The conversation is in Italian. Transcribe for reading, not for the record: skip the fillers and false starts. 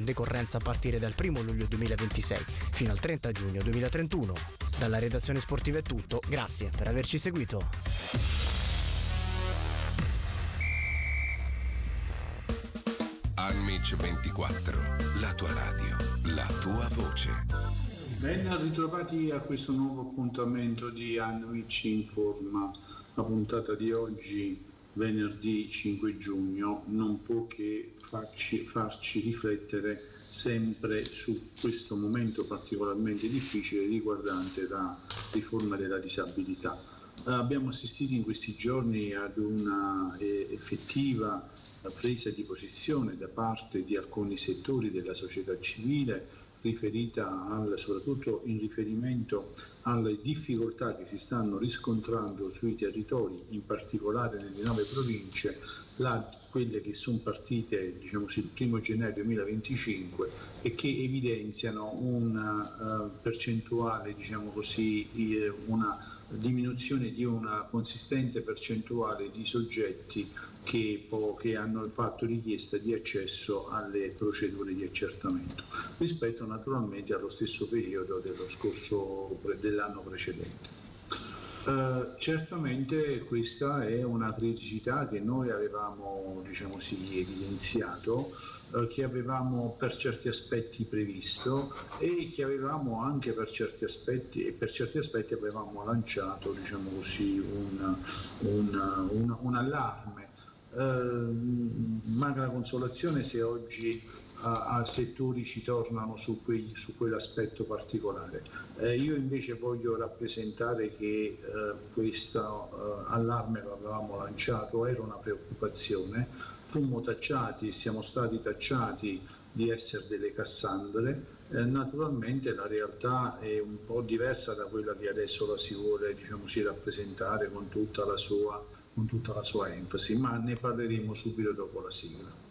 con decorrenza a partire dal 1 luglio 2026 fino al 30 giugno 2031. Dalla redazione sportiva è tutto, grazie per averci seguito. Anmic 24, la tua radio, la tua voce. Ben ritrovati a questo nuovo appuntamento di Anmic Informa. La puntata di oggi, venerdì 5 giugno, non può che farci riflettere sempre su questo momento particolarmente difficile riguardante la riforma della disabilità. Abbiamo assistito in questi giorni ad una effettiva presa di posizione da parte di alcuni settori della società civile riferita soprattutto in riferimento alle difficoltà che si stanno riscontrando sui territori, in particolare nelle 9 province, quelle che sono partite il 1 gennaio 2025 e che evidenziano una percentuale, una diminuzione di una consistente percentuale di soggetti che hanno fatto richiesta di accesso alle procedure di accertamento rispetto naturalmente allo stesso periodo dell'anno precedente. Certamente questa è una criticità che noi avevamo evidenziato, che avevamo per certi aspetti previsto e che avevamo anche per certi aspetti avevamo lanciato un allarme. Manca la consolazione se oggi a settori ci tornano su quell'aspetto particolare. Io invece voglio rappresentare che questo allarme lo avevamo lanciato, era una preoccupazione, fummo tacciati, siamo stati tacciati di essere delle Cassandre. Naturalmente la realtà è un po' diversa da quella che adesso la si vuole rappresentare con tutta la sua enfasi, ma ne parleremo subito dopo la sigla.